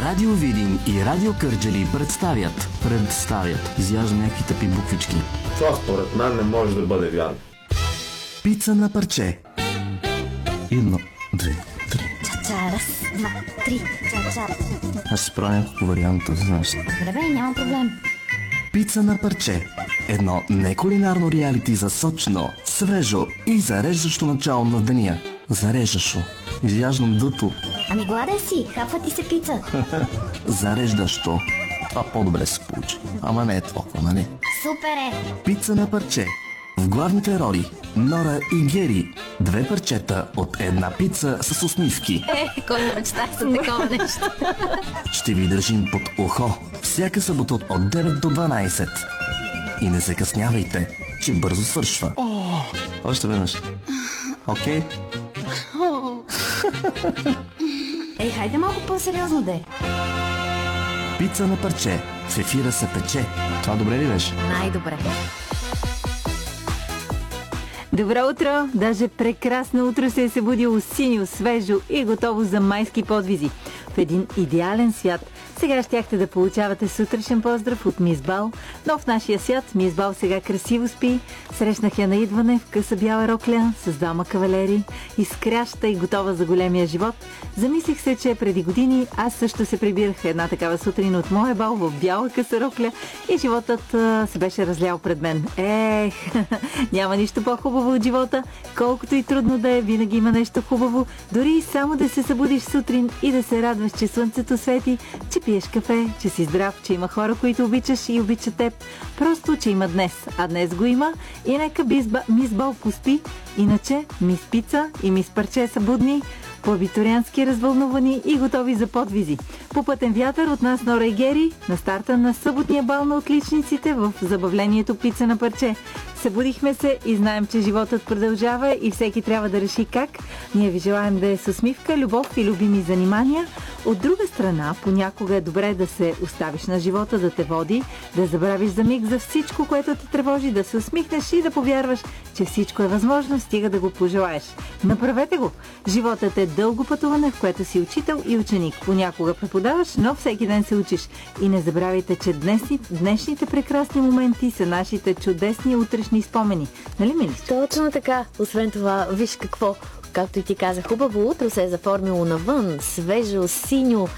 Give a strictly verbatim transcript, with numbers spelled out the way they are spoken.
Радио Видин и Радио Кърджали представят. Представят. Изяждам някакви тъпи буквички. Това според мен не може да бъде вярно. Пица на парче. Едно, две, три. Ча-ча, раз, два, три. Ча-ча. Аз ще правя няколко варианта, знаеш. Добре, бе, няма проблем. Пица на парче. Едно некулинарно реалити за сочно, свежо и зареждащо начало на деня. Зареждащо. Изяждам дъто. Ами гладен си, хапва ти се пица. Зареждащо. Това по-добре се получи. Ама не е толкова, нали? Супер е! Пица на парче. В главните роли Нора и Гери. Две парчета от една пица с усмивки. Е, кой не мечтах за такова нещо? Ще ви държим под ухо всяка събота от девет до дванайсет. И не закъснявайте, че бързо свършва. Още веднъж. Окей? Ей, хайде малко по-сериозно де. Пица на парче. В ефира се пече. Това добре ли беше? Най-добре. Добро утро! Даже прекрасно утро се е събудило синьо, свежо и готово за майски подвизи. В един идеален свят сега щяхте да получавате сутрешен поздрав от Мис Бал, но в нашия свят Мис Бал сега красиво спи. Срещнах я на идване в къса бяла рокля с двама кавалери, изкряща и готова за големия живот. Замислих се, че преди години аз също се прибирах една такава сутрин от моя бал в бяла къса рокля и животът а, се беше разлял пред мен. Ех, няма нищо по-хубаво от живота, колкото и трудно да е, винаги има нещо хубаво. Дори и само да се събудиш сутрин и да се радваш, че слънцето свети, че пиеш кафе, че си здрав, че има хора, които обичаш и обичат теб. Просто, че има днес. А днес го има и нека Мис Бал поспи. Иначе Мис Пица и Мис Парче са будни, по-абитуриански развълнувани и готови за подвизи. По пътен вятър от нас Нора и Гери на старта на съботния бал на отличниците в забавлението Пица на парче. Събудихме се и знаем, че животът продължава и всеки трябва да реши как. Ние ви желаем да е с усмивка, любов и любими занимания. От друга страна, понякога е добре да се оставиш на живота да те води, да забравиш за миг за всичко, което те тревожи, да се усмихнеш и да повярваш, че всичко е възможно, стига да го пожелаеш. Направете го! Животът е дълго пътуване, в което си учител и ученик. Понякога преподаваш, но всеки ден се учиш. И не забравяйте, че днесни, днешните прекрасни моменти са нашите чудесни утрешни спомени. Нали, миличко? Точно така. Освен това, виж какво. Както и ти каза, хубаво утро се е заформило навън. Свежо, синьо,